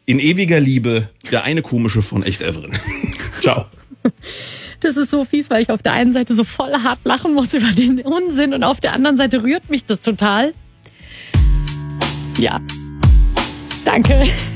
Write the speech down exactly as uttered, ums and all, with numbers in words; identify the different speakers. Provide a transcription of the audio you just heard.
Speaker 1: In ewiger Liebe, der eine komische von Echt Everin. Ciao.
Speaker 2: Das ist so fies, weil ich auf der einen Seite so voll hart lachen muss über den Unsinn und auf der anderen Seite rührt mich das total. Ja, danke.